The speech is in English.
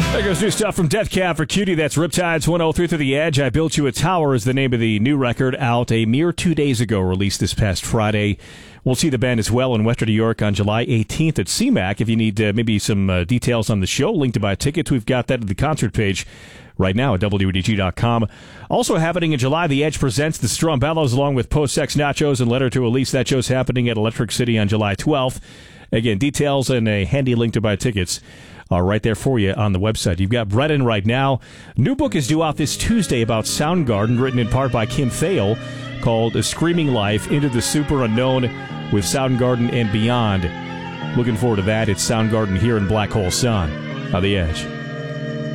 There goes new stuff from Death Cab for Cutie. That's Riptides 103 through the Edge. I Built You a Tower is the name of the new record, out a mere 2 days ago, released this past Friday. We'll see the band as well in Western New York on July 18th at CMAC. If you need maybe some details on the show, link to buy tickets, we've got that at the concert page right now at WDG.com. Also happening in July, The Edge presents the Strumbellas along with Post-Sex Nachos and Letter to Elise. That show's happening at Electric City on July 12th. Again, details and a handy link to buy tickets are right there for you on the website. You've got Brennan right now. New book is due out this Tuesday about Soundgarden, written in part by Kim Thale, called A Screaming Life, Into the Super Unknown with Soundgarden and Beyond. Looking forward to that. It's Soundgarden here in Black Hole Sun on The Edge.